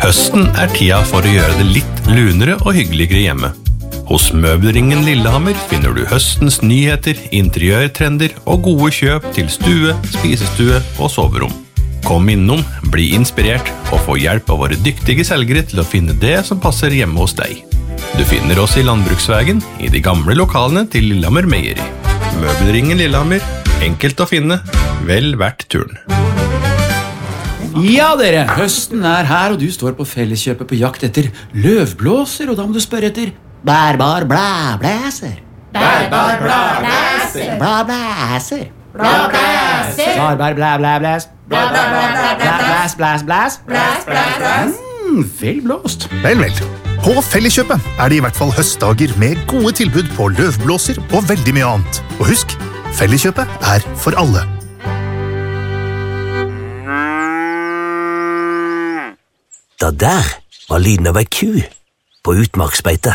Høsten tida for å gjøre det litt lunere og hyggeligere hjemme. Hos Møbelringen Lillehammer finner du høstens nyheter, interiørtrender og gode kjøp til stue, spisestue og soverom. Kom innom, bli inspirert og få hjelp av våre dyktige selgere til å finne det som passer hjemme hos deg. Du finner oss i Landbruksvegen, i de gamle lokalene til Lillehammer Meieri. Møbelringen Lillehammer, enkelt å finne, vel verdt turen. Ja dere, høsten her, og du står på Felleskjøpet på jakt etter løvblåser, og da må du spørre etter bærbar blæblæser. Bærbar blæblæser. Blæblæser. Blæblæser. Bærbar blæblæblæs. Blæs, Blæs, blæs. blæs. Vel blåst. Vel. På Felleskjøpet det i hvert fall høstdager med gode tilbud på løvblåser og veldig mye annet. Og husk, Felleskjøpet for alle. Da der var lyden av ei ku på utmarksbeite.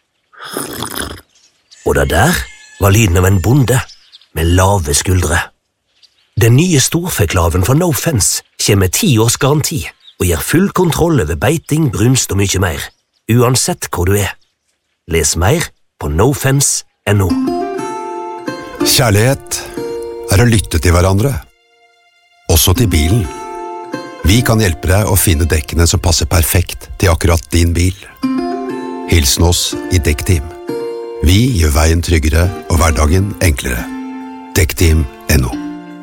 Og da der var lyden av en bonde med lave skuldre. Den nye storfeklaven fra No Fence kommer med 10 års garanti og gir full kontroll over beiting, brunst og mye mer, uansett hvor du Les mer på nofence.no. Kjærlighet å lytte til hverandre, også til bilen. Vi kan hjelpe deg å finne dekkene som passer perfekt til akkurat din bil. Hilsen oss i Dekkteam. Vi gjør veien tryggere og hverdagen enklere. Dekkteam.no